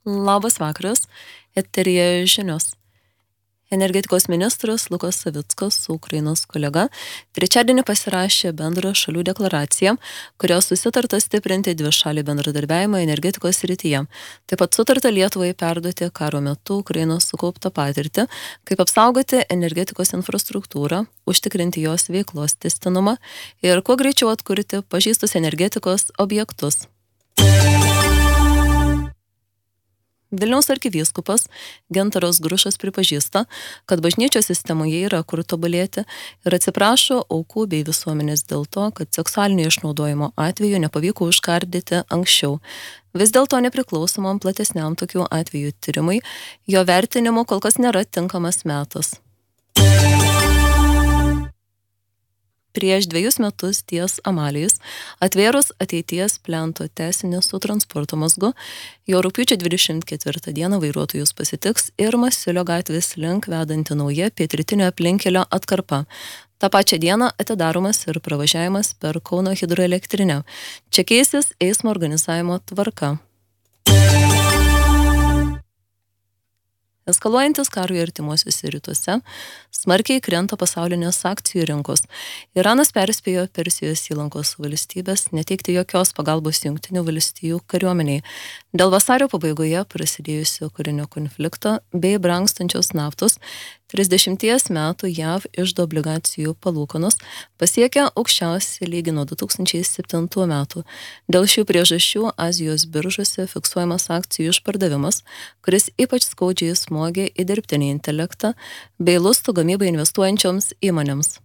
Labas vakaras, eteryje žinios. Energetikos ministras Lukas Savickas su Ukrainos kolega trečiadienį pasirašė bendrą šalių deklaraciją, kurios susitarta stiprinti dvišalį bendradarbiavimą energetikos srityje. Taip pat sutarta Lietuvai perduoti karo metu Ukrainos sukauptą patirtį, kaip apsaugoti energetikos infrastruktūrą, užtikrinti jos veiklos tęstinumą ir kuo greičiau atkurti pažeistus energetikos objektus. Vilniaus arkivyskupas Gintaras Grušas pripažįsta, kad bažnyčios sistemoje yra kur tobulėti ir atsiprašo aukų bei visuomenės dėl to, kad seksualinio išnaudojimo atveju nepavyko užkardyti anksčiau. Vis dėlto nepriklausomam platesniam tokių atvejų tyrimui, jo vertinimu kol kas nėra tinkamas metas. Prieš 2 metus ties Amalijos atvėrus ateities plento tęsinį su transporto mazgu, jo rugpjūčio 24 dieną vairuotojus pasitiks ir Masiulio gatvės link vedanti nauja pietrytinio aplinkelio atkarpa. Ta pačia diena atidaromas ir pravažiavimas per Kauno hidroelektrinę. Čia keisis eismo organizavimo tvarka. Eskaluojantis karui artimuosiuose rytuose, smarkiai krenta pasaulinės akcijų rinkos. Iranas perspėjo Persijos įlankos valstybės neteikti jokios pagalbos Jungtinių valstijų kariuomeniai. Dėl vasario pabaigoje prasidėjusio karinio konflikto bei brangstančios naftos 30 metų JAV iždo obligacijų palūkanos pasiekia aukščiausią lygį nuo 2007 metų. Dėl šių priežasčių Azijos biržose fiksuojamas akcijų išpardavimas, kuris ypač skaudžiai smogė į dirbtinį intelektą bei lustų gamybą investuojančioms įmonėms.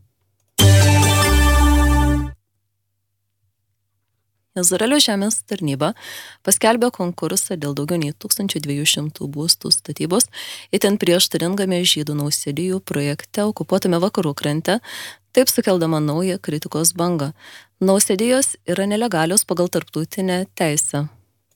Izraelio žemės tarnyba paskelbė konkursą dėl daugiau nei 1200 būstų statybos itin prieštaringame žydų nausėdijų projekte okupuotame vakarų krante, taip sukeldama naują kritikos bangą. Nausėdijos yra nelegalios pagal tarptautinę teisę.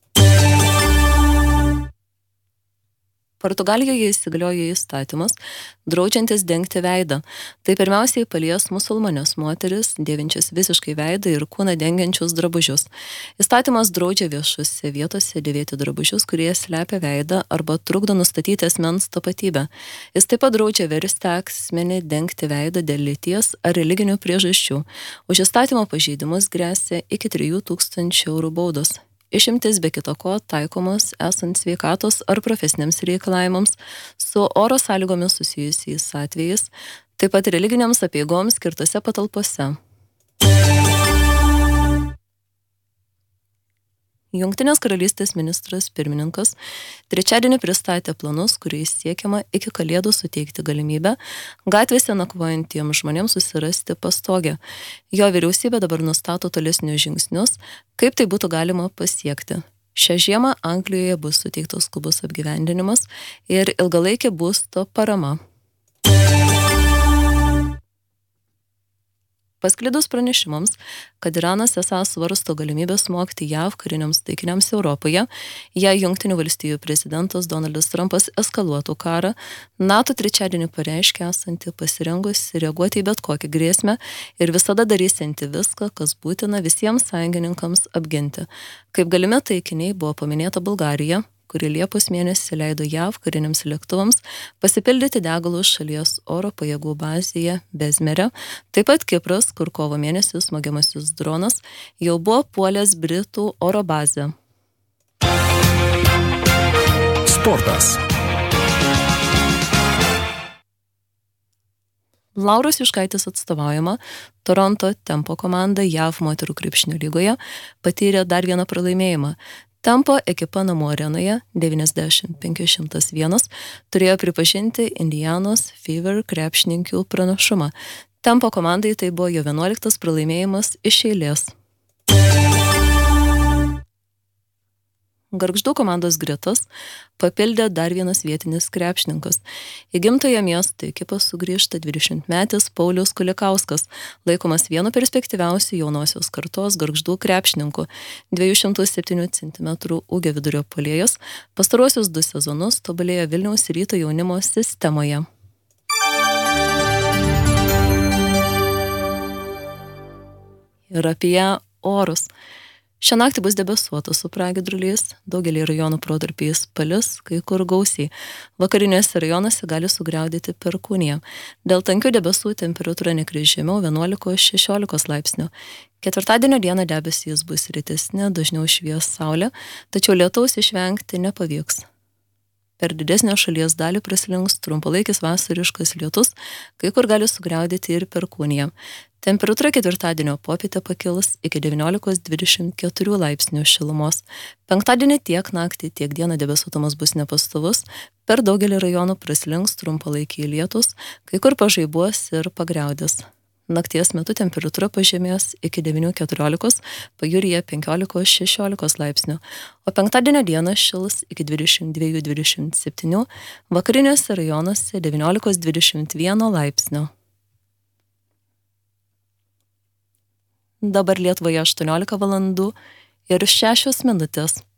Portugalijoje įsigaliojo įstatymas, draudžiantis dengti veidą. Tai pirmiausiai palies musulmonės moteris, dėvinčias visiškai veidą ir kūną dengiančius drabužius. Įstatymas draudžia viešose vietose dėvėti drabužius, kurie slepia veidą arba trukdo nustatyti asmens tapatybę. Jis taip pat draudžia versti asmenį dengti veidą dėl lyties ar religinių priežasčių. Už įstatymo pažeidimus gresia iki 3000 eurų baudos. Išimtis be kito ko taikomos esant sveikatos ar profesiniams reikalavimams su oro sąlygomis susijusiais atvejais, taip pat religiniams apeigoms skirtose patalpose. Jungtinės karalystės ministras pirmininkas trečiadienį pristatė planus, kuriais siekiama iki Kalėdų suteikti galimybę gatvėse nakvojantiems žmonėms susirasti pastogę. Jo vyriausybė dabar nustato tolesnius žingsnius, kaip tai būtų galima pasiekti. Šią žiemą Anglijoje bus suteiktos skubus apgyvendinimas ir ilgalaikė būsto parama. Pasklidus pranešimams, kad Iranas esą svarsto galimybę smogti JAV kariniams taikiniams Europoje, jei Jungtinių valstijų prezidentas Donaldas Trumpas eskaluotų karą, NATO trečiadienį pareiškė esanti pasirengusi reaguoti į bet kokią grėsmę ir visada darysianti viską, kas būtina visiems sąjungininkams apginti. Kaip galimi taikiniai buvo paminėta Bulgarija, kuri Liepos mėnesį leido JAV kariniams lėktuvams pasipildyti degalus šalies oro pajėgų bazėje Bezmere. Taip pat Kipras, kur kovo mėnesį smogiamasis dronas jau buvo puolęs Britų oro bazę. Sportas. Lauros Juškaitės atstovaujama Toronto Tempo komanda JAV moterų krepšinio lygoje patyrė dar vieną pralaimėjimą. Tempo ekipa namų arenoje 90-101 turėjo pripažinti Indianos Fever krepšininkių pranašumą. Tempo komandai tai buvo jo 11 pralaimėjimas iš eilės. Gargždų komandos gretas papildė dar vienas vietinis krepšininkas. Į gimtąją miesto ekipą sugrįžta 20-metis Paulius Kulikauskas, laikomas vienu perspektyviausių jaunosios kartos Gargždų krepšininkų. 207 cm ūgio vidurio puolėjas pastaruosius 2 sezonus tobulėjo Vilniaus Ryto jaunimo sistemoje. Ir apie orus. Šią naktį bus debesuota su pragiedruliais, daugelį rajonų protarpiais palis, kai kur gausiai. Vakariniuose rajonuose gali sugriaudėti perkūnija. Dėl tankių debesų temperatūra nekris žemiau 11-16 laipsnių. Ketvirtadienio dieną debesys bus rytesni, dažniau švies saulė, tačiau lietaus išvengti nepavyks. Per didesnę šalies dalį praslinks trumpalaikis vasariškas lietus, kai kur gali sugriaudėti ir perkūnija. Temperatūra ketvirtadienio popietę pakils iki 19-24 laipsnių šilumos. Penktadienį tiek naktį, tiek dieną debesuotumas bus nepastovus, per daugelį rajonų praslinks trumpalaikiai lietus, kai kur pažaibuos ir pagriaudės. Nakties metu temperatūra pažemės iki 9-14, pajūryje 15-16 laipsnių, o penktadienio dieną šils iki 22-27, vakariniuose rajonuose 19-21 laipsnių. Dabar Lietuvoje 18 valandų ir 6 minutės.